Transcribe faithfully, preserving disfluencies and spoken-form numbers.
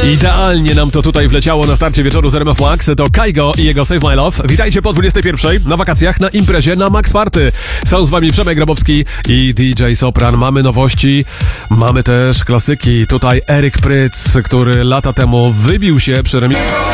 Idealnie nam to tutaj wleciało na starcie wieczoru z R M F Max. To Kaigo i jego Save My Love. Witajcie po dwudziestej pierwszej na wakacjach, na imprezie, na Max Party. Są z wami Przemek Grabowski i D J Sopran. Mamy nowości, mamy też klasyki. Tutaj Eryk Pryc, który lata temu wybił się przy remiksie.